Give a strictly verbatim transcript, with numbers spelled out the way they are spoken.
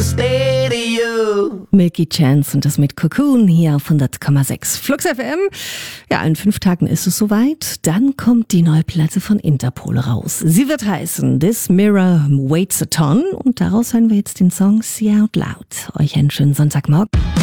Stereo. Milky Chance und das mit Cocoon hier auf hundert Komma sechs Flux F M. Ja, in fünf Tagen ist es soweit. Dann kommt die neue Platte von Interpol raus. Sie wird heißen This Mirror Weighs a Ton und daraus hören wir jetzt den Song See Out Loud. Euch einen schönen Sonntagmorgen.